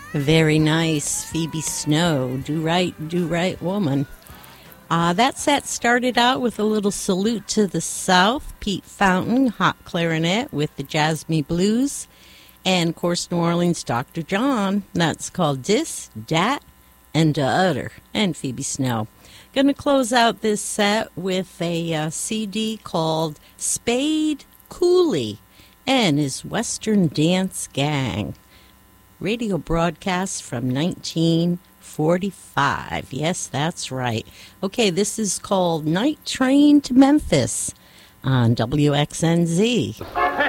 Very nice. Phoebe Snow, Do Right Woman. That set started out with a little salute to the South. Pete Fountain, hot clarinet with the Jazz Me Blues. And, of course, New Orleans, Dr. John. That's called Dis, Dat, and Da Udder. And Phoebe Snow. Going to close out this set with a CD called Spade Cooley and his Western Dance Gang. Radio broadcast from 1945. Yes, that's right. Okay, this is called Night Train to Memphis on WXNZ.